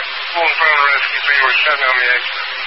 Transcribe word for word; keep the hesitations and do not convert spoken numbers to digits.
full in front of the rescue, so you were sitting on the exit.